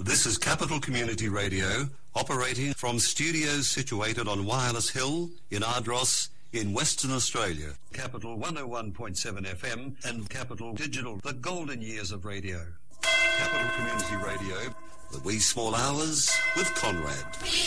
This is Capital Community Radio, operating from studios situated on Wireless Hill in Ardross in Western Australia. Capital 101.7 FM and Capital Digital, the golden years of radio. Capital Community Radio, the wee small hours with Conrad.